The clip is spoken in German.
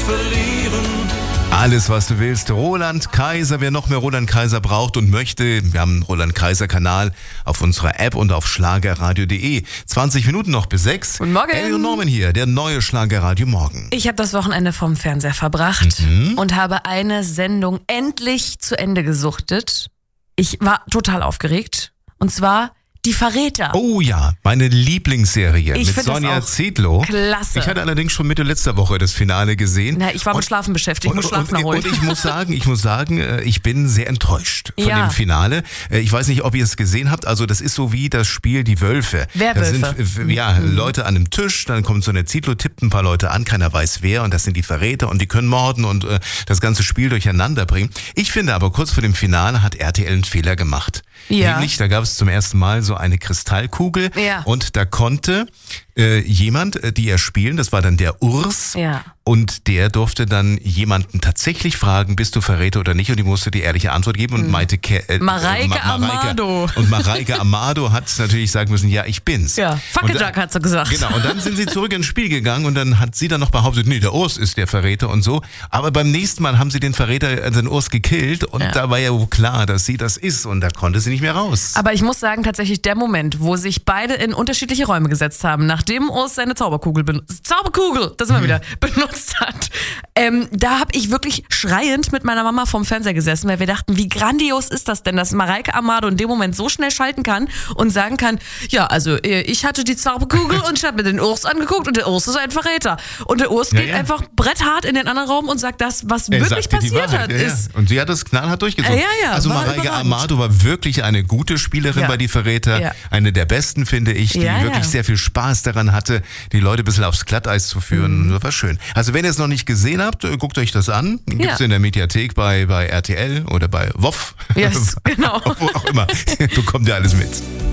verlieren. Alles, was du willst. Roland Kaiser, wer noch mehr Roland Kaiser braucht und möchte, wir haben einen Roland Kaiser Kanal auf unserer App und auf schlagerradio.de. 20 Minuten noch bis 6. Guten Morgen. Ellie und Norman hier, der neue Schlagerradio Morgen. Ich habe das Wochenende vom Fernseher verbracht und habe eine Sendung endlich zu Ende gesuchtet. Ich war total aufgeregt. Und zwar Die Verräter. Oh ja, meine Lieblingsserie Ich mit find das Sonja auch Zietlow. klasse. Ich hatte allerdings schon Mitte letzter Woche das Finale gesehen. Na, ich war mit Schlafen beschäftigt, muss Schlaf nachholen. Und ich muss sagen, ich bin sehr enttäuscht von dem Finale. Ich weiß nicht, ob ihr es gesehen habt. Also das ist so wie das Spiel Die Wölfe. Werwölfe. Das sind Leute an einem Tisch, dann kommt so eine Zietlow, tippt ein paar Leute an, keiner weiß wer und das sind die Verräter und die können morden und das ganze Spiel durcheinander bringen. Ich finde aber, kurz vor dem Finale hat RTL einen Fehler gemacht. Ja. Nämlich, da gab es zum ersten Mal so eine Kristallkugel und da konnte jemand, die er spielen, das war dann der Urs und der durfte dann jemanden tatsächlich fragen, bist du Verräter oder nicht, und die musste die ehrliche Antwort geben und meinte Mareike Amado. Und Mareike Amado hat natürlich sagen müssen, ja, ich bin's. Ja, Fackeljack hat sie gesagt. Genau, und dann sind sie zurück ins Spiel gegangen und dann hat sie dann noch behauptet, nee, der Urs ist der Verräter und so, aber beim nächsten Mal haben sie den Verräter, den Urs gekillt und da war ja wohl klar, dass sie das ist und da konnte sie nicht mehr raus. Aber ich muss sagen, tatsächlich der Moment, wo sich beide in unterschiedliche Räume gesetzt haben, nachdem Urs seine Zauberkugel benutzt hat, da habe ich wirklich schreiend mit meiner Mama vorm Fernseher gesessen, weil wir dachten, wie grandios ist das denn, dass Mareike Amado in dem Moment so schnell schalten kann und sagen kann, ja, also ich hatte die Zauberkugel und ich habe mir den Urs angeguckt und der Urs ist ein Verräter. Und der Urs geht einfach bretthart in den anderen Raum und sagt das, was wirklich passiert hat. Ist. Und sie hat das knallhart durchgezogen. Also Mareike Amado war wirklich eine gute Spielerin bei Die Verräter, eine der besten, finde ich, die wirklich sehr viel Spaß daran hatte, die Leute ein bisschen aufs Glatteis zu führen. Das war schön. Also wenn ihr es noch nicht gesehen habt, guckt euch das an. Gibt es in der Mediathek bei RTL oder bei WOF. Yes, genau. Wo auch immer. Bekommt ihr alles mit.